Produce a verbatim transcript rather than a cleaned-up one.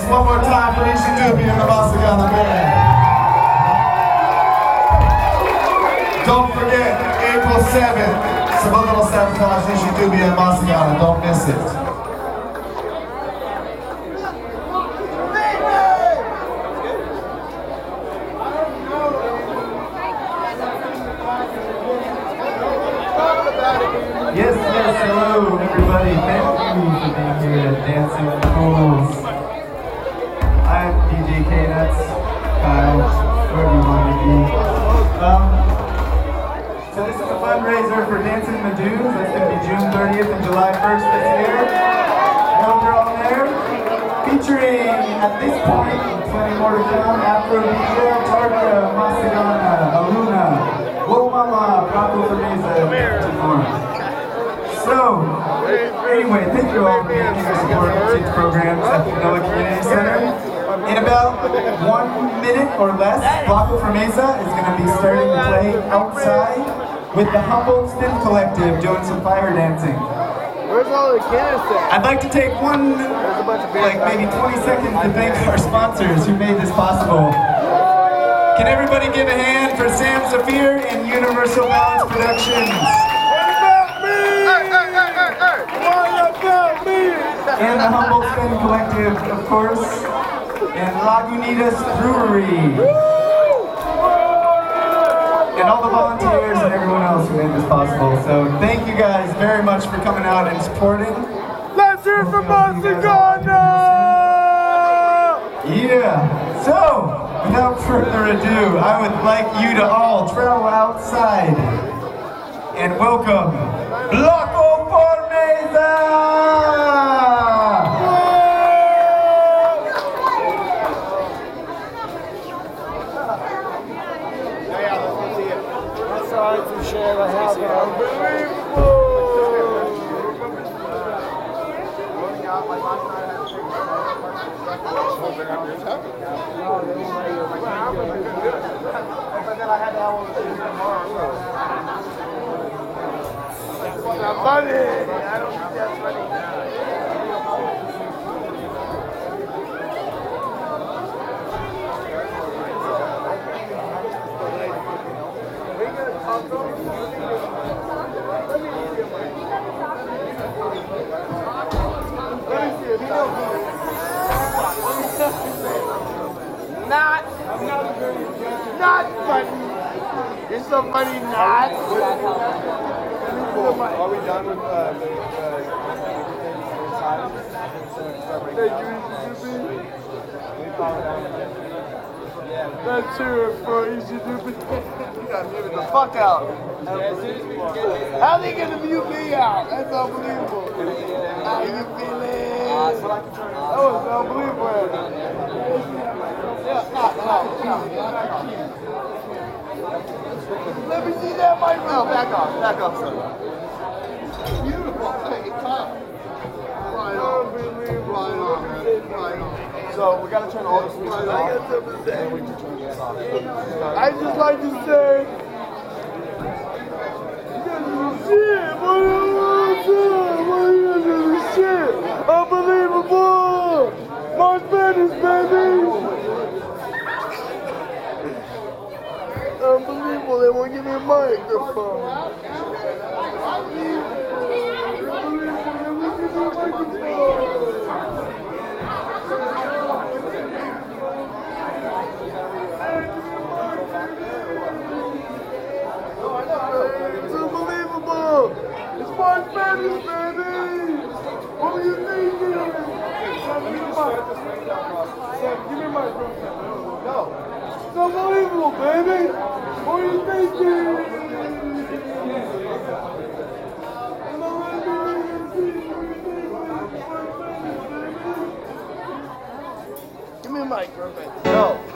one more time for Ishi Dubi and the Masagana Band. Don't forget, April seventh, Subliminal Sabotage, Ishi Dubi and Masagana. Don't miss it. Yes, yes, hello everybody. Thank you for being here at Dancing with Fools. I'm D J K-Nuts, Kyle, wherever you want to be. Um, so this is a fundraiser for Dancing in the Dunes. That's going to be June thirtieth and July first this year. I hope you're all there. Featuring, at this point, plenty more to come, Afro D J, Tarka, Masagana, Aluna, Whoa Mama, Paco Fermeza, and more. So, anyway, thank you all for being here supporting kids programs at the Noah Community Center. In about one minute or less, Paco Fermeza is going to be starting to play outside with the Humboldt STEM Collective doing some fire dancing. Where's all the canister? I'd like to take one, like maybe twenty seconds to thank our sponsors who made this possible. Can everybody give a hand for Sam Zafir and Universal Balance Productions? And the Humboldt STEM Collective, of course, and Lagunitas Brewery. And all the volunteers and everyone else who made this possible. So thank you guys very much for coming out and supporting. Let's hear from Masagana! Yeah, so without further ado, I would like you to all travel outside and welcome Paco Fermeza! Sorry to share the house, but unbelievable! That's funny! I don't think that's funny. Not, not funny. You're so funny, not. Are we done with uh, the inside? Let's hear it for Easy Duper. You gotta mute it the fuck out. How they gonna mute me out? That's unbelievable. How you feeling? That was unbelievable. Yeah, no, no, no. Let me see that mic. No, back off, back off, son. Beautiful. Hey, top. Right on, right on, man. Right on. So we gotta turn all the switches off. And we can turn this off. I just like to say, shit, what is shit? Unbelievable! March Madness, baby! Unbelievable, they won't give me a microphone. It's unbelievable! It's March Madness, baby! What were you thinking? Sam, give me a mic. Sam, give me a mic, bro. No. It's unbelievable, baby! What are you thinking? Give me a mic, real quick. No.